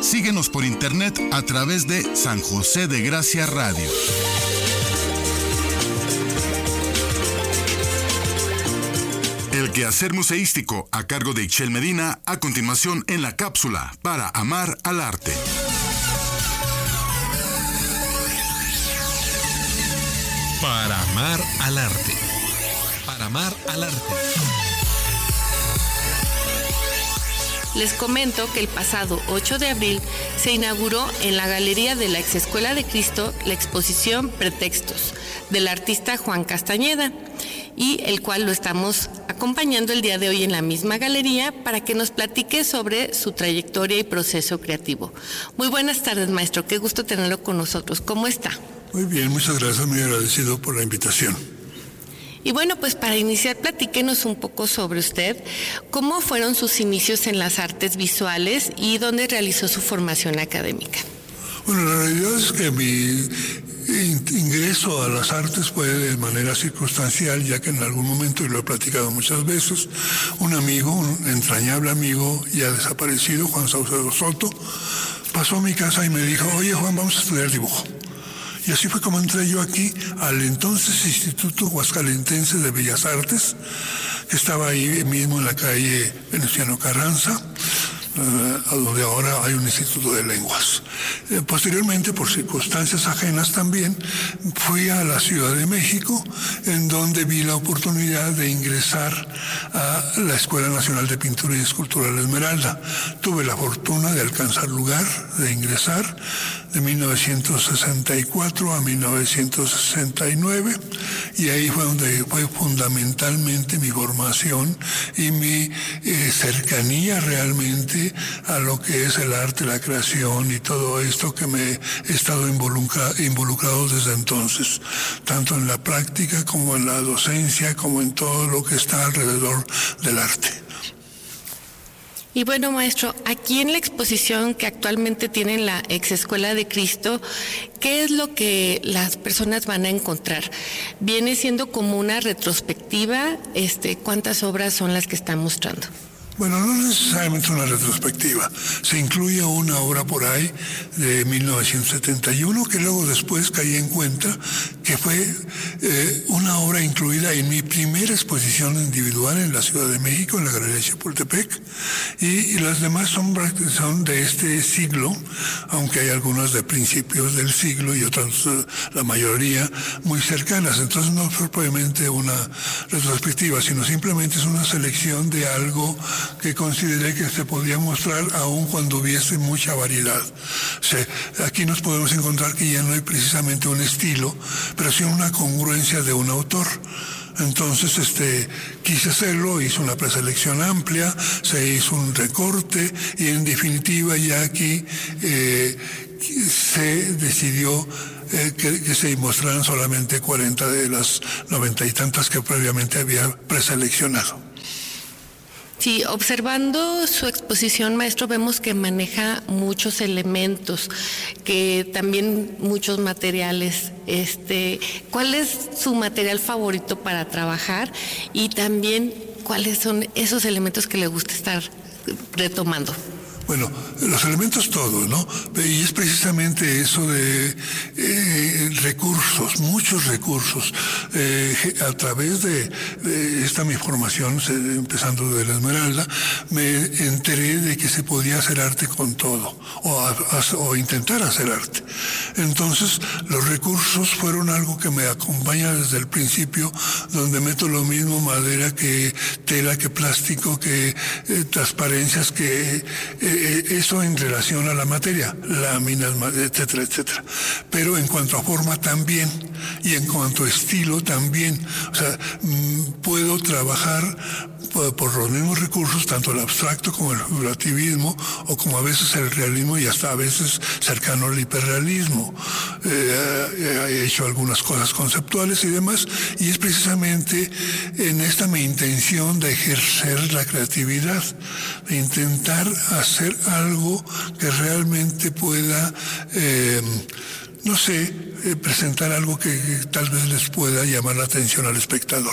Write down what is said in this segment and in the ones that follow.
Síguenos por internet a través de San José de Gracia Radio. El quehacer museístico a cargo de Ixchel Medina, a continuación en la cápsula para amar al arte. Para amar al arte. Para amar al arte. Les comento que el pasado 8 de abril se inauguró en la Galería de la Exescuela de Cristo la exposición Pretextos del artista Juan Castañeda, y el cual lo estamos acompañando el día de hoy en la misma galería para que nos platique sobre su trayectoria y proceso creativo. Muy buenas tardes, maestro, qué gusto tenerlo con nosotros. ¿Cómo está? Muy bien, muchas gracias, muy agradecido por la invitación. Y bueno, pues para iniciar, platíquenos un poco sobre usted, cómo fueron sus inicios en las artes visuales y dónde realizó su formación académica. Bueno, la realidad es que mi ingreso a las artes fue de manera circunstancial, ya que en algún momento, y lo he platicado muchas veces, un amigo, un entrañable amigo ya desaparecido, Juan Saucedo Soto, pasó a mi casa y me dijo: oye Juan, vamos a estudiar dibujo. Y así fue como entré yo aquí al entonces Instituto Huascalentense de Bellas Artes, que estaba ahí mismo en la calle Venustiano Carranza, donde ahora hay un instituto de lenguas. Posteriormente, por circunstancias ajenas también, fui a la Ciudad de México, en donde vi la oportunidad de ingresar a la Escuela Nacional de Pintura y Escultura La Esmeralda. Tuve la fortuna de alcanzar lugar, de ingresar, de 1964 a 1969, y ahí fue donde fue fundamentalmente mi formación y mi cercanía realmente a lo que es el arte, la creación y todo esto que me he estado involucrado desde entonces, tanto en la práctica como en la docencia, como en todo lo que está alrededor del arte. Y bueno, maestro, aquí en la exposición que actualmente tiene en la Exescuela de Cristo, ¿qué es lo que las personas van a encontrar? ¿Viene siendo como una retrospectiva? ¿Cuántas obras son las que están mostrando? Bueno, no necesariamente una retrospectiva. Se incluye una obra por ahí de 1971 que luego después caí en cuenta que fue una obra incluida en mi primera exposición individual en la Ciudad de México, en la Galería Chapultepec, y las demás son de este siglo, aunque hay algunas de principios del siglo y otras, la mayoría, muy cercanas. Entonces no es propiamente una retrospectiva, sino simplemente es una selección de algo que consideré que se podía mostrar aun cuando hubiese mucha variedad. O sea, aquí nos podemos encontrar que ya no hay precisamente un estilo, pero sí una congruencia de un autor. Entonces quise hacerlo, hice una preselección amplia, se hizo un recorte y en definitiva ya aquí se decidió que se mostraran solamente 40 de las 90 y tantas que previamente había preseleccionado. Sí, observando su exposición, maestro, vemos que maneja muchos elementos, que también muchos materiales. ¿Cuál es su material favorito para trabajar? Y también, ¿cuáles son esos elementos que le gusta estar retomando? Bueno, los elementos todos, ¿no? Y es precisamente eso de recursos, muchos recursos. A través de esta mi formación, empezando de la Esmeralda, me enteré de que se podía hacer arte con todo, o intentar hacer arte. Entonces, los recursos fueron algo que me acompaña desde el principio, donde meto lo mismo madera que tela, que plástico, que transparencias, que eso en relación a la materia, láminas, etcétera, etcétera. Pero en cuanto a forma también, y en cuanto a estilo también. O sea, puedo trabajar por los mismos recursos, tanto el abstracto como el figurativismo, o como a veces el realismo y hasta a veces cercano al hiperrealismo. He hecho algunas cosas conceptuales y demás, y es precisamente en esta mi intención de ejercer la creatividad, de intentar hacer algo que realmente pueda, presentar algo que tal vez les pueda llamar la atención al espectador.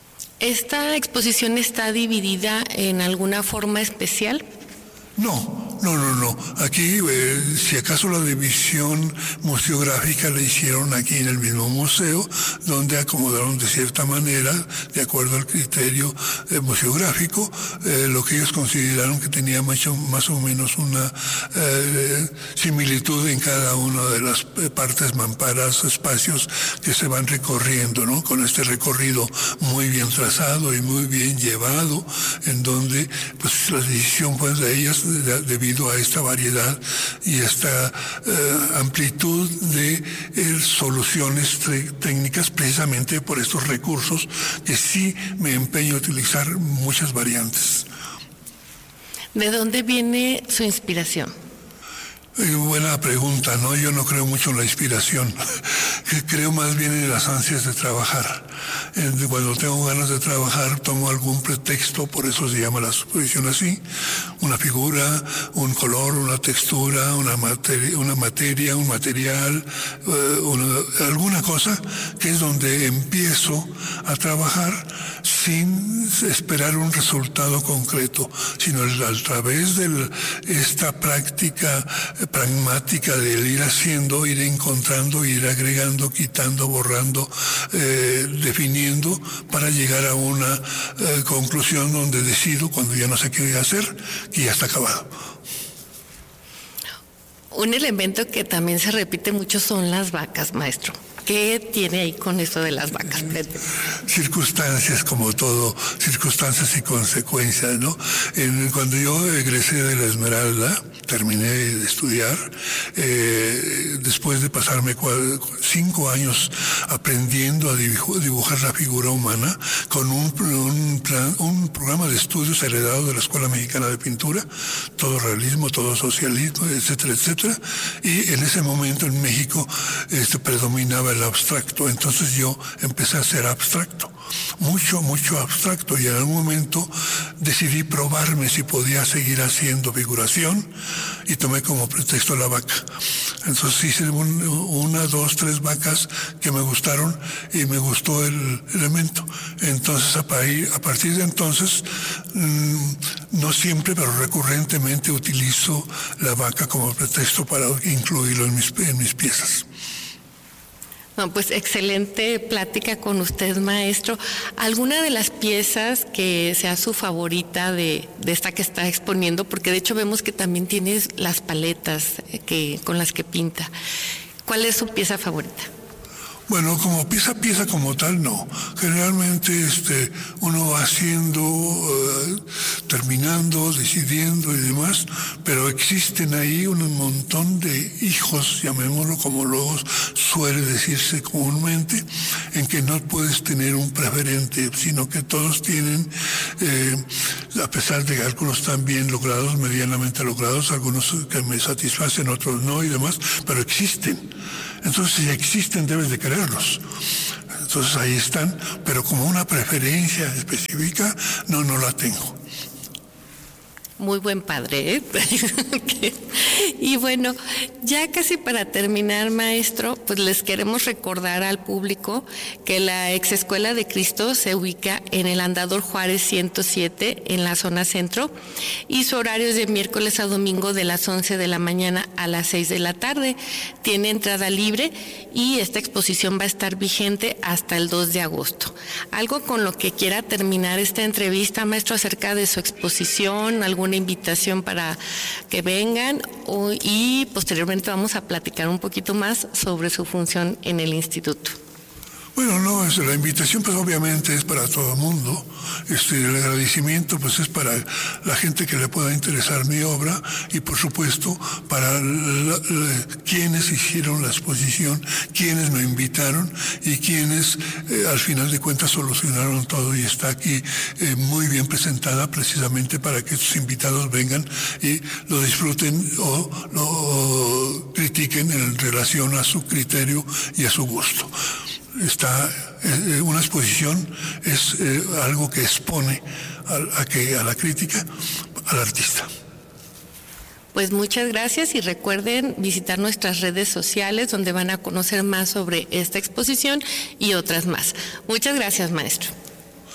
¿Esta exposición está dividida en alguna forma especial? No, Aquí, si acaso la división museográfica la hicieron aquí en el mismo museo, donde acomodaron de cierta manera, de acuerdo al criterio museográfico, lo que ellos consideraron que tenía más o menos una similitud en cada una de las partes, mamparas, espacios que se van recorriendo, ¿no? Con este recorrido muy bien trazado y muy bien llevado, en donde pues la decisión fue de ellas debido a esta variedad y esta amplitud de soluciones técnicas, precisamente por estos recursos que sí me empeño a utilizar muchas variantes. ¿De dónde viene su inspiración? Buena pregunta, ¿no? Yo no creo mucho en la inspiración. Creo más bien en las ansias de trabajar. Cuando tengo ganas de trabajar, tomo algún pretexto, por eso se llama la exposición así, una figura, un color, una textura, una materia, un material, alguna cosa, que es donde empiezo a trabajar sin esperar un resultado concreto, sino a través de esta práctica pragmática del ir haciendo, ir encontrando, ir agregando, quitando, borrando, definiendo, para llegar a una conclusión donde decido, cuando ya no sé qué hacer, que ya está acabado. Un elemento que también se repite mucho son las vacas, maestro. ¿Qué tiene ahí con eso de las vacas? Circunstancias, como todo, circunstancias y consecuencias, ¿no? Cuando yo egresé de la Esmeralda, terminé de estudiar, después de pasarme 5 años aprendiendo a dibujar la figura humana con un programa de estudios heredado de la Escuela Mexicana de Pintura, todo realismo, todo socialismo, etcétera, etcétera, y en ese momento en México predominaba el abstracto, entonces yo empecé a hacer abstracto, mucho abstracto, y en algún momento decidí probarme si podía seguir haciendo figuración y tomé como pretexto la vaca. Entonces hice 1, 2, 3 vacas que me gustaron y me gustó el elemento. Entonces a partir de entonces, no siempre, pero recurrentemente utilizo la vaca como pretexto para incluirlo en mis piezas. No, pues excelente plática con usted, maestro. ¿Alguna de las piezas que sea su favorita de esta que está exponiendo? Porque de hecho vemos que también tienes las paletas con las que pinta. ¿Cuál es su pieza favorita? Bueno, como pieza como tal, no. Generalmente uno va haciendo, terminando, decidiendo y demás, pero existen ahí un montón de hijos, llamémoslo como luego suele decirse comúnmente, en que no puedes tener un preferente, sino que todos tienen, a pesar de que algunos están bien logrados, medianamente logrados, algunos que me satisfacen, otros no y demás, pero existen. Entonces, si existen, debes de quererlos. Entonces, ahí están, pero como una preferencia específica, no la tengo. Muy buen padre, ¿eh? Y bueno, ya casi para terminar, maestro, pues les queremos recordar al público que la Ex Escuela de Cristo se ubica en el Andador Juárez 107, en la zona centro, y su horario es de miércoles a domingo de las 11 de la mañana a las 6 de la tarde. Tiene entrada libre y esta exposición va a estar vigente hasta el 2 de agosto. ¿Algo con lo que quiera terminar esta entrevista, maestro, acerca de su exposición, alguna invitación para que vengan y posteriormente vamos a platicar un poquito más sobre su función en el instituto? Bueno, no, la invitación pues obviamente es para todo el mundo. El agradecimiento pues es para la gente que le pueda interesar mi obra y por supuesto para quienes hicieron la exposición, quienes me invitaron y quienes al final de cuentas solucionaron todo y está aquí muy bien presentada precisamente para que sus invitados vengan y lo disfruten o lo critiquen en relación a su criterio y a su gusto. Una exposición es algo que expone a la crítica, al artista. Pues muchas gracias y recuerden visitar nuestras redes sociales donde van a conocer más sobre esta exposición y otras más. Muchas gracias, maestro.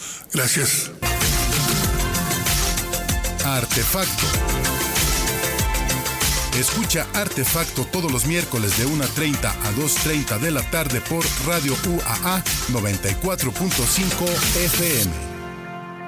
Gracias. Artefacto. Escucha Artefacto todos los miércoles de 1:30 a 2:30 de la tarde por Radio UAA 94.5 FM.